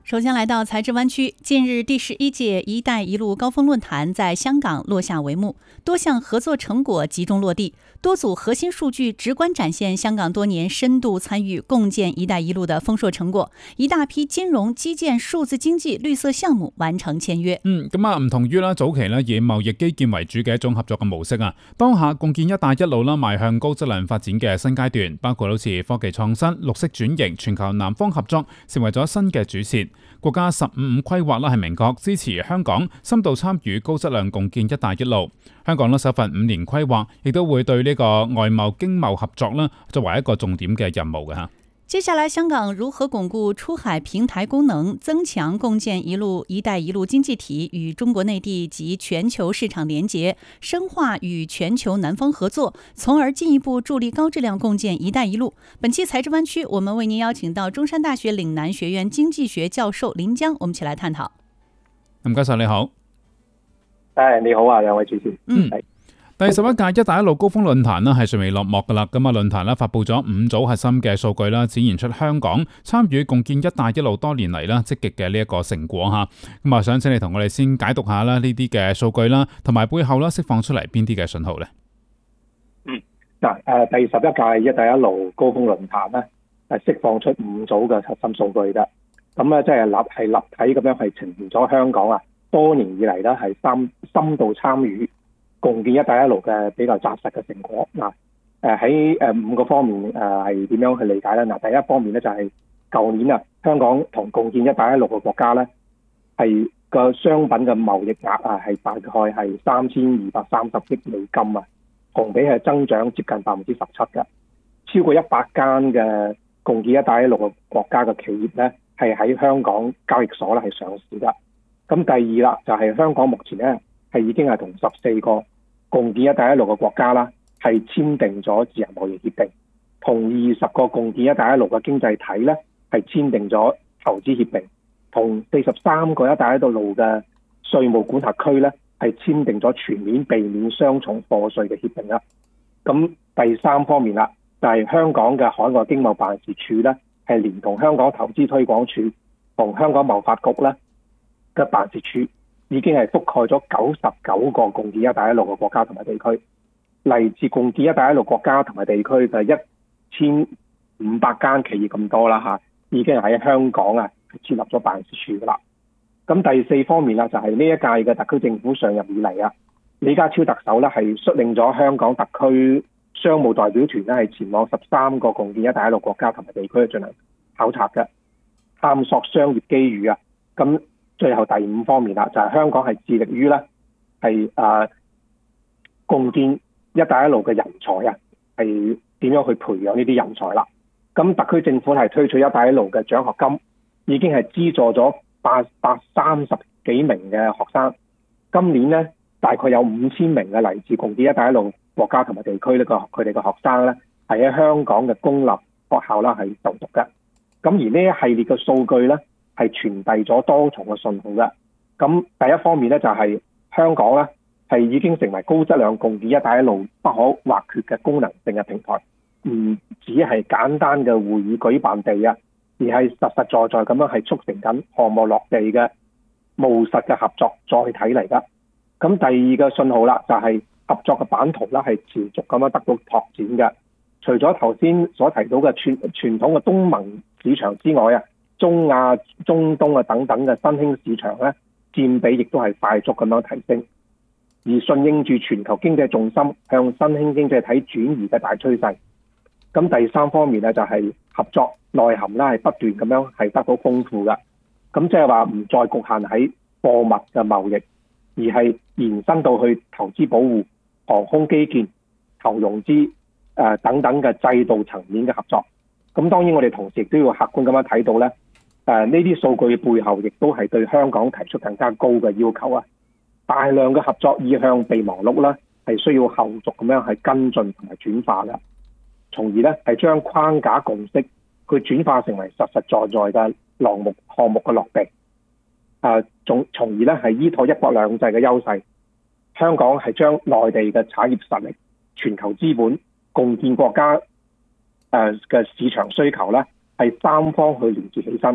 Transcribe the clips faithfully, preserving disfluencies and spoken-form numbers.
首先来到财智湾区，近日第十一届“一带一路”高峰论坛在香港落下帷幕，多项合作成果集中落地，多组核心数据直观展現香港多年深度參與共建“一帶一路”的豐碩成果，一大批金融、基建、數字經濟、綠色項目完成簽約。 嗯，咁啊，唔同於啦早期咧以貿易基建為主嘅一種合作嘅模式啊，當下共建“一帶一路”啦，邁向高質量發展嘅新階段，包括好似科技創新、綠色轉型、全球南方合作，成為咗新嘅主線。國家十五五規劃啦係明確支持香港深度參與高質量共建“一帶一路”。香港咧首份五年規劃亦都會對呢個外貿經貿合作啦作為一個重點嘅任務嘅吓。 接下來，香港如何鞏固出海平台功能，增強共建一路“一帶一路”經濟體與中國內地及全球市場連結，深化與全球南方合作，從而進一步助力高質量共建“一帶一路”。本期財智灣區，我們為您邀請到中山大學嶺南學院經濟學教授林江，我們一起來探討。 唔該晒，你好。 誒，你好啊，兩位主持。 嗯。 第十一屆一帶一路高峰論壇咧係尚未落幕噶啦，咁啊論壇咧發佈咗五組核心嘅數據啦，展現出香港參與共建一帶一路多年嚟啦積極嘅呢一個成果吓。咁啊想請你同我哋先解讀下啦呢啲嘅數據啦，同埋背後啦釋放出嚟邊啲嘅信號咧？ 嗯，嗱誒，第十一屆一帶一路高峰論壇咧係釋放出五組嘅核心數據嘅，咁咧即係立係立體咁樣係呈現咗香港啊多年以嚟咧係深深度參與共建一帶一路嘅比較紮實嘅成果。嗱，誒喺誒五個方面誒係點樣去理解咧？嗱，第一方面咧就係舊年啊，香港同共建一帶一路嘅國家咧係個商品嘅貿易額啊係大概係三千二百三十億美金啊，同比係增長接近百分之十七嘅。超過一百間嘅共建一帶一路嘅國家嘅企業咧係喺香港交易所咧係上市㗎。咁第二啦，就係香港目前咧係已經係同十四個共建一帶一路嘅國家啦，係簽訂咗自由貿易協定，同二十個共建一帶一路嘅經濟體咧，係簽訂咗投資協定，同四十三個一帶一路嘅稅務管轄區咧，係簽訂咗全面避免雙重課稅嘅協定啦。咁第三方面啦，就係香港嘅海外經貿辦事處咧，係連同香港投資推廣署同香港貿發局咧嘅辦事處，已經係覆蓋咗九十九個共建一帶一路嘅國家同埋地區，嚟自共建一帶一路國家同埋地區嘅一千五百間企業咁多啦嚇，已經喺香港啊設立咗辦事處噶啦。咁第四方面啦，就係呢一屆嘅特區政府上任以嚟啊，李家超特首咧係率領咗香港特區商務代表團咧係前往十三個共建一帶一路國家同埋地區進行考察嘅，探索商業機遇啊。咁最後第五方面啦，就係、是、香港係致力於咧係誒共建一帶一路嘅人才啊，係點樣去培養呢啲人才啦？咁特區政府係推出一帶一路嘅獎學金，已經係資助咗八百三十幾名嘅學生。今年咧大概有五千名嘅嚟自共建一帶一路國家同埋地區呢個佢哋嘅學生咧係喺香港嘅公立學校啦係就讀嘅。咁而呢一系列嘅數據咧，係傳遞咗多重嘅信號嘅。咁第一方面咧，就係香港咧係已經成為高質量共建一帶一路不可或缺嘅功能性嘅平台，唔只係簡單嘅會議舉辦地啊，而係實實在在咁樣係促成緊項目落地嘅務實嘅合作載體嚟㗎。咁第二個信號啦，就係合作嘅版圖啦係持續咁樣得到拓展嘅。除咗頭先所提到嘅傳傳統嘅東盟市場之外啊，中亞、中東啊等等嘅新興市場咧，佔比亦都係快速咁樣提升，而順應住全球經濟重心向新興經濟體轉移嘅大趨勢。咁第三方面咧，就係合作內涵啦，係不斷咁樣係得到豐富嘅。咁即係話唔再局限喺貨物嘅貿易，而係延伸到去投資保護、航空基建、投融資誒、呃、等等嘅制度層面嘅合作。咁當然我哋同時亦都要客觀咁樣睇到咧。誒呢啲數據背後亦都係對香港提出更加高嘅要求啊！大量嘅合作意向備忘錄啦，係需要後續咁樣係跟進同埋轉化嘅，從而咧係將框架共識佢轉化成為實實在在嘅項目項目嘅落地。誒，從從而咧係依託一國兩制嘅優勢，香港係將內地嘅產業實力、全球資本、共建國家誒嘅市場需求咧，係三方去連接起身。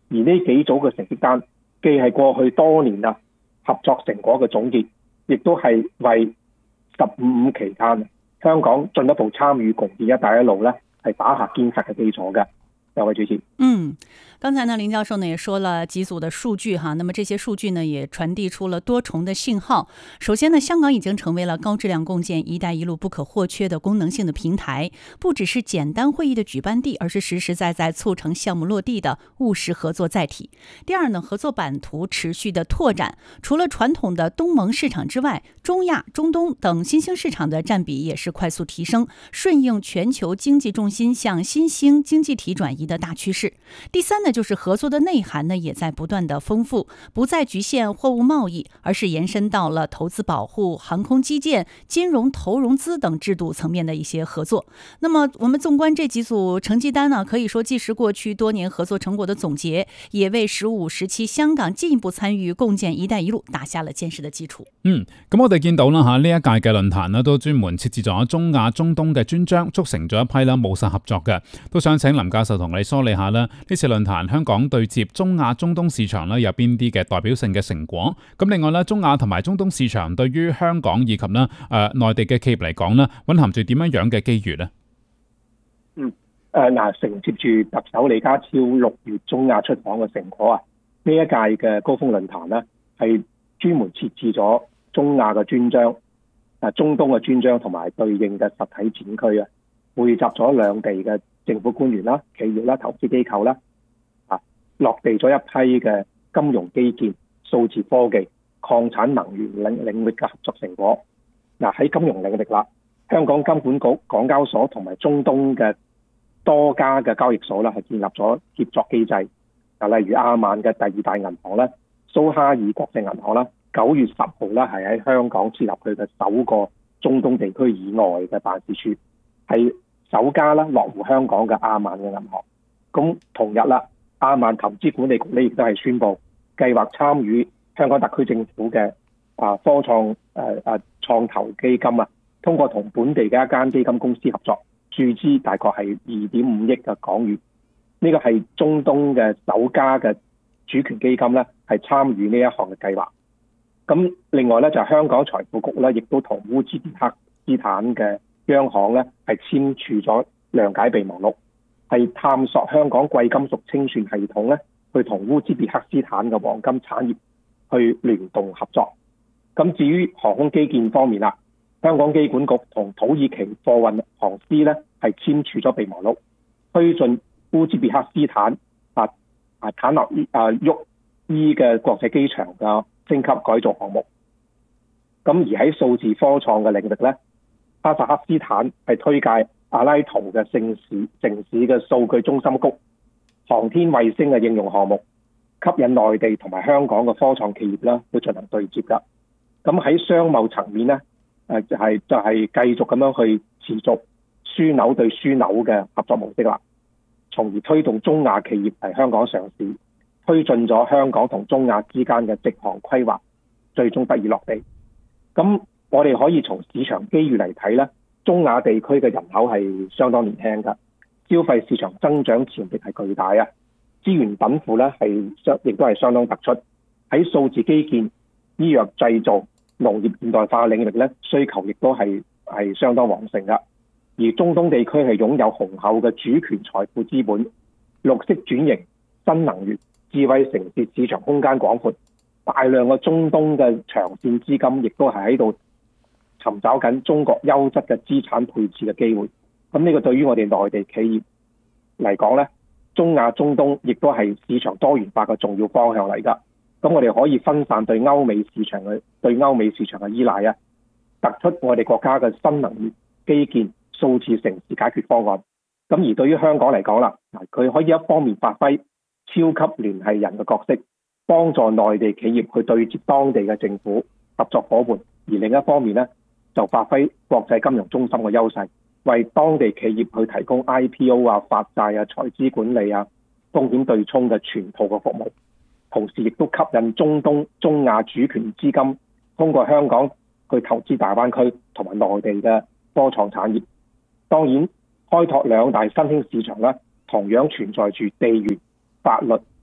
而呢幾組嘅成績單，既係過去多年啊合作成果嘅總結，亦都係為十五五期間香港進一步參與共建一帶一路呢係打下堅實嘅基礎嘅。兩位主持， 嗯，剛才呢林教授呢也說了幾組的數據哈，那麼這些數據呢也傳遞出了多重的信號。首先呢，香港已經成為了高質量共建一帶一路不可或缺的功能性的平台，不只是簡單會議的舉辦地，而是實實在在促成項目落地的務實合作載體。第二呢，合作版圖持續的拓展，除了傳統的東盟市場之外，中亞、中東等新興市場的佔比也是快速提升，順應全球經濟重心向新興經濟體轉移的大趨勢。第三呢，就是合作的內涵呢也在不斷的豐富，不再局限貨物貿易，而是延伸到了投資保護、航空基建、金融投融資等制度層面的一些合作。那麼我們縱觀這幾組成績單呢，可以說既是過去多年合作成果的總結，也為十五、十七香港進一步參與共建一帶一路打下了堅實的基礎。 嗯，咁我哋見到啦吓，呢一屆嘅論壇呢都專門設置咗中亞、中東嘅專章，促成咗一批啦務實合作嘅。都想請林教授同你梳理下啦，呢次論壇香港對接中亞、中東市場咧有邊啲嘅代表性嘅成果？咁另外咧，中亞同埋中東市場對於香港以及咧誒內地嘅企業嚟講咧，蘊含住點樣樣嘅機遇呢？ 嗯，誒嗱，承接住特首李家超六月中亞出訪嘅成果啊，呢一屆嘅高峰論壇呢係專門設置咗中亞嘅專章、啊中東嘅專章同埋對應嘅實體展區啊，匯集咗兩地嘅政府官員啦、企業啦、投資機構啦，啊落地咗一批嘅金融基建、數字科技、礦產能源領領域嘅合作成果。嗱，喺金融領域啦，香港金管局、港交所同埋中東嘅多家嘅交易所啦，係建立咗協作機制。嗱，例如亞曼嘅第二大銀行咧，蘇哈爾國際銀行啦，九月十號咧係喺香港設立佢嘅首個中東地區以外嘅辦事處，係首家啦落戶香港嘅亞曼嘅銀行。咁同日啦，亞曼投資管理局呢亦都係宣布計劃參與香港特區政府嘅啊科創誒誒創投基金啊，通過同本地嘅一間基金公司合作，注資大概係二點五億嘅港元。呢個係中東嘅首家嘅主權基金咧，係參與呢一項嘅計劃。咁另外咧就係香港財富局咧，亦都同烏茲別克斯坦嘅央行咧係簽署咗諒解備忘錄，係探索香港貴金屬清算系統咧，去同烏茲別克斯坦嘅黃金產業去聯動合作。咁至於航空基建方面啦，香港機管局同土耳其貨運航司咧係簽署咗備忘錄，推進烏茲別克斯坦啊啊坦諾伊啊沃伊嘅國際機場嘅升級改造項目。咁而喺數字科創嘅領域咧，哈薩克斯坦係推介阿拉圖嘅城市城市嘅數據中心谷、航天衛星嘅應用項目，吸引內地同埋香港嘅科創企業啦，去進行對接㗎。咁喺商貿層面咧，誒就係就係繼續咁樣去持續樞紐對樞紐嘅合作模式啦，從而推動中亞企業喺香港上市，推進咗香港同中亞之間嘅直航規劃，最終得以落地。咁我哋可以從市場機遇嚟睇咧，中亞地區嘅人口係相當年輕㗎，消費市場增長潛力係巨大啊，資源稟賦咧係相亦都係相當突出。喺數字基建、醫藥製造、農業現代化領域咧，需求亦都係係相當旺盛㗎。而中東地區係擁有雄厚嘅主權財富資本、綠色轉型、新能源、智慧城市市場空間廣闊，大量嘅中東嘅長線資金亦都係喺度尋找緊中國優質嘅資產配置嘅機會。咁呢個對於我哋內地企業嚟講咧，中亞、中東亦都係市場多元化嘅重要方向嚟㗎。咁我哋可以分散對歐美市場嘅對歐美市場嘅依賴啊，突出我哋國家嘅新能源、基建、數字城市解決方案。咁而對於香港嚟講啦，佢可以一方面發揮超級聯繫人嘅角色，幫助內地企業去對接當地嘅政府合作夥伴；而另一方面咧，就發揮國際金融中心嘅優勢，為當地企業去提供 I P O 啊、發債啊、財資管理啊、風險對沖嘅全套嘅服務。同時亦都吸引中東、中亞主權資金通過香港去投資大灣區同埋內地嘅科創產業。當然，開拓兩大新興市場咧，同樣存在住地緣、法律、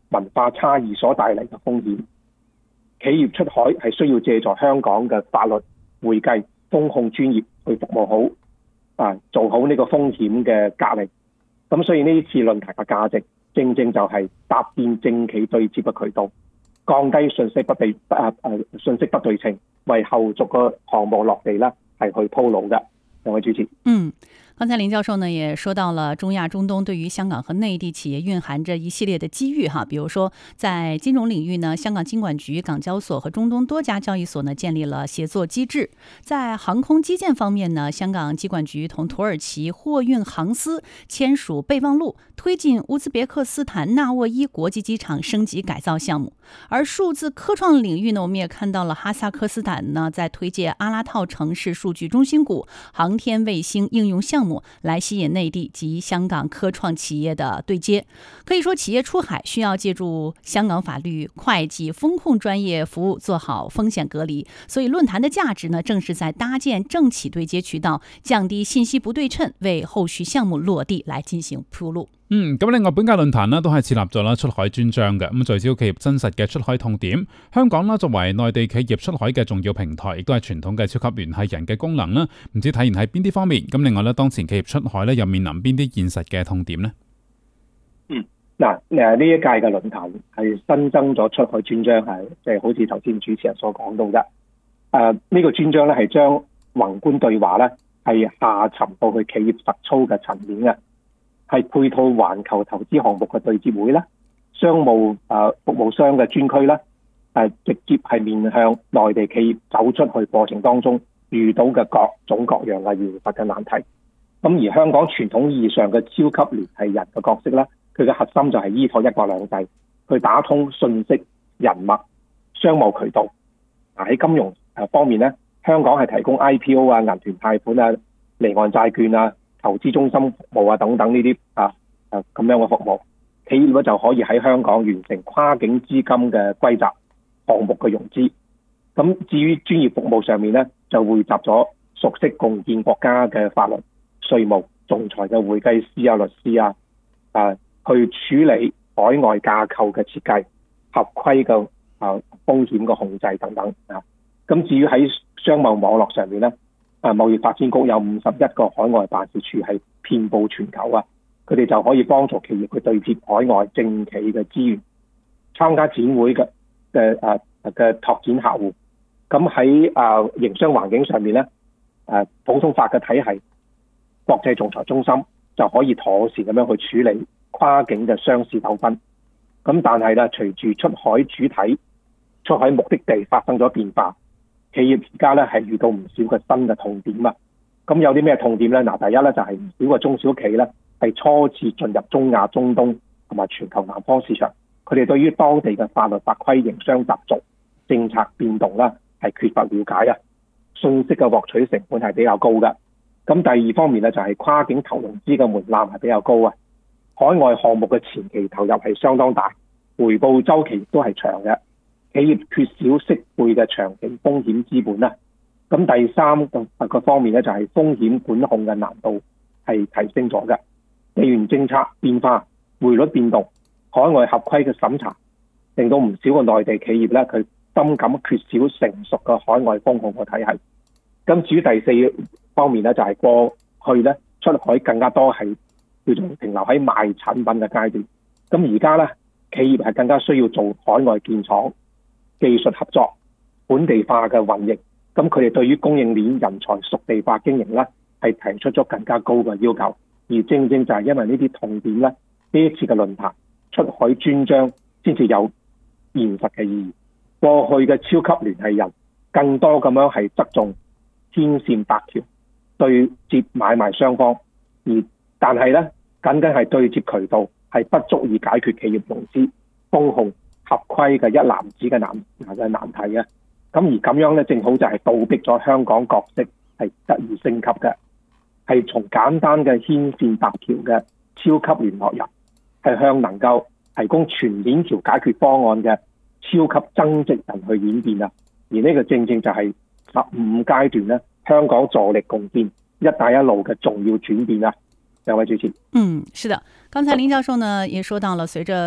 文化差異所帶嚟嘅風險。企業出海係需要借助香港嘅法律、會計、風控專業去服務好啊，做好呢個風險嘅隔離。咁所以呢次論壇嘅價值，正正就係搭建政企對接嘅渠道，降低信息不對啊啊信息不對稱，為後續嘅項目落地啦係去鋪路嘅。兩位主持， 嗯。剛才林教授呢也說到了中亞中東對於香港和內地企業蘊含着一系列的機遇哈，比如說在金融領域呢，香港金管局、港交所和中東多家交易所呢建立了協作機制；在航空基建方面呢，香港機管局同土耳其貨運航司簽署備忘錄，推進烏茲別克斯坦納沃伊國際機場升級改造項目。而數字科創領域呢，我們也看到了哈薩克斯坦呢在推介阿拉套城市數據中心股、航天衛星應用項目來吸引內地及香港科創企業的對接。可以說企業出海需要借助香港法律、會計、風控專業服務做好風險隔離，所以論壇的價值呢正是在搭建政企對接渠道，降低信息不對稱，為後續項目落地來進行鋪路。 嗯，咁另外本屆論壇呢都係設立咗啦出海專章嘅，咁聚焦企業真實嘅出海痛點。香港啦作為內地企業出海嘅重要平台，亦都係傳統嘅超級聯繫人嘅功能啦。唔知體現喺邊啲方面？咁另外咧，當前企業出海咧又面臨邊啲現實嘅痛點呢？ 嗯，嗱誒呢一屆嘅論壇係新增咗出海專章，係即係好似頭先主持人所講到嘅。誒、呃、呢、這個專章咧係將宏觀對話咧係下沉到去企業實操嘅層面嘅。係配套環球投資項目嘅對接會啦，商務誒服務商嘅專區啦，誒直接係面向內地企業走出去過程當中遇到嘅各種各樣嘅現實嘅難題。咁而香港傳統意義上嘅超級聯繫人嘅角色咧，佢嘅核心就係依託一國兩制，去打通信息、人脈、商務渠道。喺金融誒方面咧，香港係提供 I P O 啊、銀團貸款啊、離岸債券啊、投資中心服務啊等等呢啲啊啊咁樣嘅服務，企業咧就可以喺香港完成跨境資金嘅歸集項目嘅融資。咁至於專業服務上面咧，就匯集咗熟悉共建國家嘅法律、稅務、仲裁嘅會計師啊、律師啊，啊去處理海外架構嘅設計、合規嘅啊風險嘅控制等等啊。咁至於喺商貿網絡上面咧，啊！貿易發展局有五十一個海外辦事處係遍佈全球啊，佢哋就可以幫助企業去對接海外政企嘅資源，參加展會嘅嘅啊嘅拓展客戶。咁喺啊營商環境上面咧，誒普通法嘅體系、國際仲裁中心就可以妥善咁樣去處理跨境嘅商事糾紛。咁但係咧，隨住出海主體、出海目的地發生咗變化，企業而家咧係遇到唔少嘅新嘅痛點啊！咁有啲咩痛點咧？嗱，第一咧就係唔少嘅中小企咧係初次進入中亞、中東同埋全球南方市場，佢哋對於當地嘅法律法規、營商習俗、政策變動啦係缺乏了解啊！信息嘅獲取成本係比較高嘅。咁第二方面咧就係跨境投融資嘅門檻係比較高啊！海外項目嘅前期投入係相當大，回報周期都係長嘅。企業缺少適配嘅長期風險資本啦。咁第三個個方面咧就係風險管控嘅難度係提升咗嘅。地緣政策變化、匯率變動、海外合規嘅審查，令到唔少嘅內地企業咧佢深感缺少成熟嘅海外風控嘅體系。咁至於第四方面咧就係過去咧出海更加多係叫做停留喺賣產品嘅階段。咁而家咧企業係更加需要做海外建廠、技術合作、本地化嘅運營，咁佢哋對於供應鏈人才屬地化經營咧，係提出咗更加高嘅要求。而正正就係因為呢啲痛點咧，呢一次嘅論壇出海專章先至有現實嘅意義。過去嘅超級聯繫人更多咁樣係側重牽線搭橋，對接買賣雙方，而但係咧僅僅係對接渠道係不足以解決企業融資、風控、合規嘅一籃子嘅難嘅難題嘅。咁而咁樣咧，正好就係倒逼咗香港角色係得以升級嘅，係從簡單嘅牽線搭橋嘅超級聯絡人，係向能夠提供全鏈條解決方案嘅超級增值人去演變啊！而呢個正正就係十五階段咧，香港助力共建一帶一路嘅重要轉變啊！兩位主持， 嗯，是的，剛才林教授呢也說到了，隨着